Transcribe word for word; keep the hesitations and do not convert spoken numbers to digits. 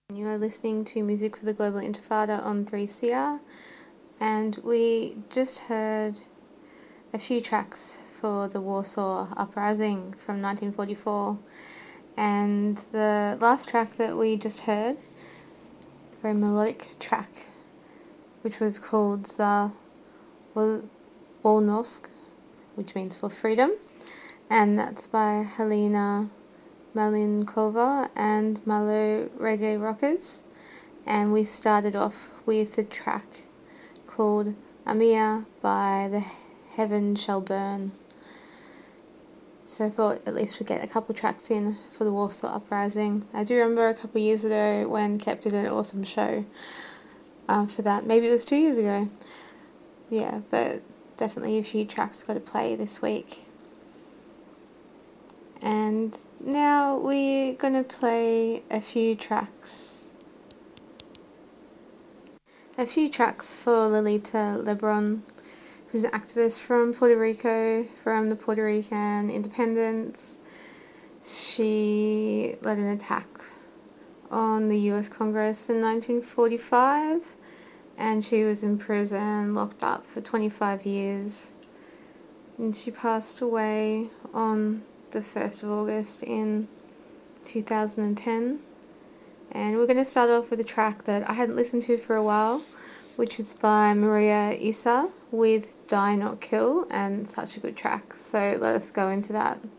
You are listening to Music for the Global Intifada on three C R, and we just heard a few tracks for the Warsaw Uprising from nineteen forty-four, and the last track that we just heard, a very melodic track, which was called Za Wolność, which means for freedom, and that's by Helena Malinkova and Malo Reggae Rockers. And we started off with the track called Amia by The Heaven Shall Burn. So I thought at least we'd get a couple tracks in for the Warsaw Uprising. I do remember a couple of years ago when Kep did an awesome show uh, for that. Maybe it was two years ago. Yeah, but definitely a few tracks got to play this week. And now we're going to play a few tracks. A few tracks for Lolita Lebron, who's an activist from Puerto Rico, from the Puerto Rican independence. She led an attack on the U S Congress in nineteen forty-five, and she was in prison, locked up for twenty-five years. And she passed away on the first of August in two thousand ten. And we're going to start off with a track that I hadn't listened to for a while, which is by Maria Issa with Die Not Kill, and such a good track. So let us go into that.